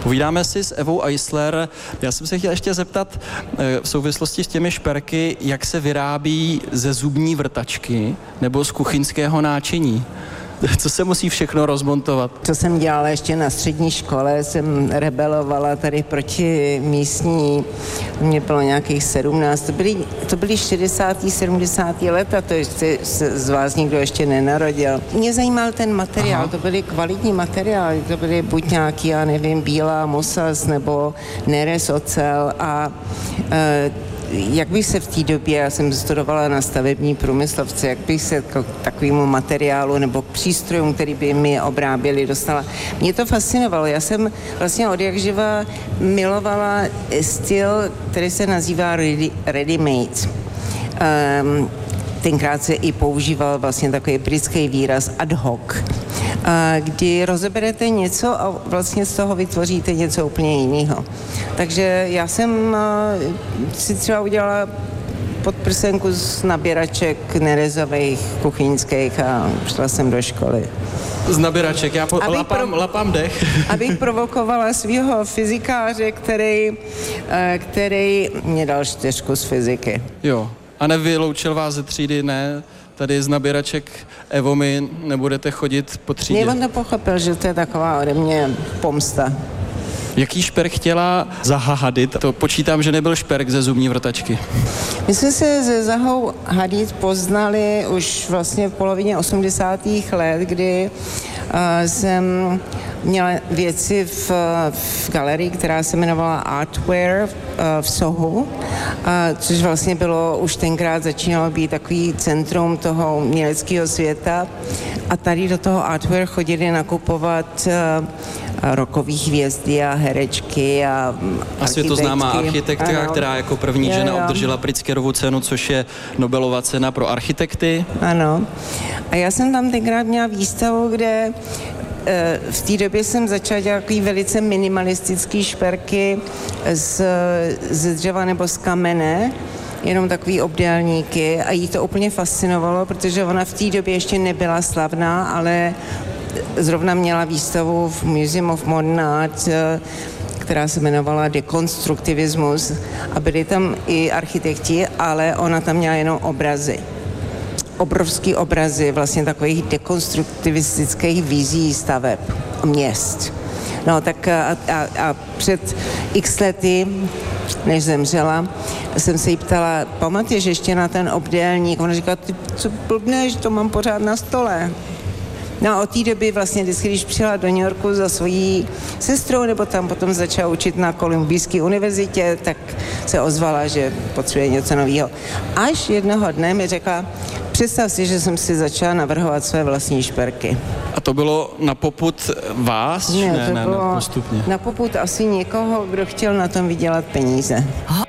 Povídáme si s Evou Eisler. Já jsem se chtěl ještě zeptat v souvislosti s těmi šperky, jak se vyrábí ze zubní vrtačky nebo z kuchyňského náčiní. Co se musí všechno rozmontovat? Co jsem dělala ještě na střední škole, jsem rebelovala tady proti místní, mě bylo nějakých 17, to byly 60. 70. leta, to ještě se z vás nikdo ještě nenarodil. Mě zajímal ten materiál, Aha. To byly kvalitní materiály, to byly buď nějaký, já nevím, bílá mosas nebo nerez ocel a jak bych se v té době, já jsem studovala na stavební průmyslovce, jak bych se k takovému materiálu nebo k přístrojům, který by mi obráběli, dostala. Mě to fascinovalo. Já jsem vlastně od jakživa milovala styl, který se nazývá ready-made. Tenkrát se i používal vlastně takový britský výraz ad hoc, kdy rozeberete něco a vlastně z toho vytvoříte něco úplně jiného. Takže já jsem si třeba udělala podprsenku z nabíraček nerezových, kuchyňských a šla jsem do školy. Z nabíraček, já lapám dech. Abych provokovala svého fyzikáře, který mě dal 4 z fyziky. Jo. A nevyloučil vás ze třídy, ne? Tady z nabíraček Evo, my nebudete chodit po třídě. Ne, on nepochopil, že to je taková ode mě pomsta. Jaký šperk chtěla Zaha Hadid? To počítám, že nebyl šperk ze zubní vrtačky. My jsme se se Zahou Hadid poznali už vlastně v polovině 80. let, kdy jsem měla věci v galerii, která se jmenovala Artware v Sohu, což vlastně bylo, už tenkrát začínalo být takový centrum toho uměleckého světa a tady do toho Artware chodili nakupovat rockové hvězdy a herečky a světoznámá architektka, která jako první žena obdržela Pritzkerovu cenu, což je Nobelova cena pro architekty. Ano. A já jsem tam tenkrát měla výstavu, kde v té době jsem začala dělat takový velice minimalistický šperky z dřeva nebo z kamene, jenom takový obdélníky a jí to úplně fascinovalo, protože ona v té době ještě nebyla slavná, ale zrovna měla výstavu v Museum of Modern Art, která se jmenovala Dekonstruktivismus a byli tam i architekti, ale ona tam měla jenom obrazy. Obrovský obrazy vlastně takových dekonstruktivistických vizí staveb měst. No tak a před x lety, než zemřela, jsem se jí ptala, pamatuješ ještě na ten obdélník? Ona říkala, ty co blbneš, to mám pořád na stole. No a od té doby vlastně vždycky, když přijela do New Yorku za svojí sestrou, nebo tam potom začala učit na Kolumbijské univerzitě, tak se ozvala, že potřebuje něco nového. Až jednoho dne mi řekla, představ si, že jsem si začala navrhovat své vlastní šperky. A to bylo na popud vás? Ne, to bylo postupně. na popud asi někoho, kdo chtěl na tom vydělat peníze.